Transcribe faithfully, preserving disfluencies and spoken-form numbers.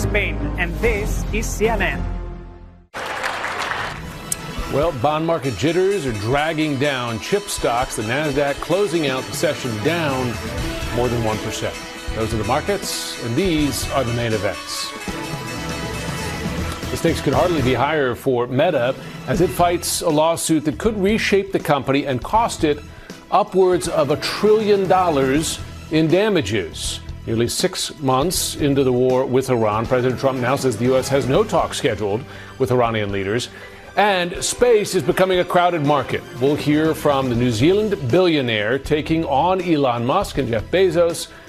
Spain, and this is C N N. Well, bond market jitters are dragging down chip stocks. The Nasdaq closing out the session down more than one percent. Those are the markets, and these are the main events. The stakes could hardly be higher for Meta as it fights a lawsuit that could reshape the company and cost it upwards of a trillion dollars in damages. Nearly six months into the war with Iran, President Trump now says the U S has no talks scheduled with Iranian leaders. And space is becoming a crowded market. We'll hear from the New Zealand billionaire taking on Elon Musk and Jeff Bezos